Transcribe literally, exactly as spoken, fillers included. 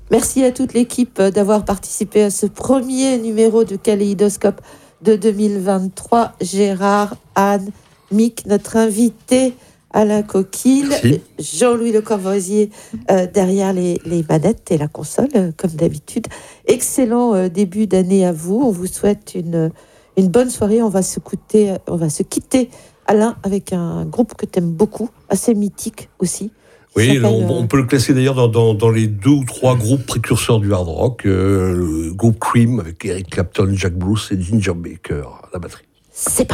Merci à toute l'équipe d'avoir participé à ce premier numéro de Kaléidoscope de deux mille vingt-trois. Gérard, Anne, Mick, notre invité, Alain Coquille, Merci. Jean-Louis Le Corvoisier euh, derrière les, les manettes et la console, euh, comme d'habitude. Excellent euh, début d'année à vous. On vous souhaite une, une bonne soirée. On va se quitter, on va se quitter, Alain, avec un groupe que tu aimes beaucoup, assez mythique aussi. Oui, on, on peut le classer d'ailleurs dans, dans, dans les deux ou trois groupes précurseurs du hard rock. Euh, le groupe Cream avec Eric Clapton, Jack Bruce et Ginger Baker à la batterie. C'est parti.